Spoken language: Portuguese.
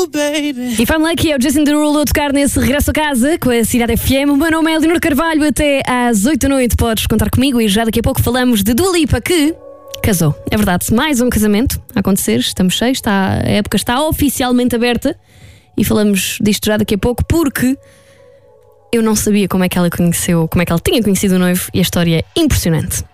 you, baby. E Family aqui é o Jason Derulo a tocar nesse regresso a casa com a Cidade FM. O meu nome é Leonor Carvalho. Até às 8 da noite podes contar comigo e já daqui a pouco falamos de Dua Lipa, que casou. É verdade, mais um casamento a acontecer. Estamos cheios, a época está oficialmente aberta e falamos disto já daqui a pouco porque eu não sabia como é que ela tinha conhecido o noivo e a história é impressionante.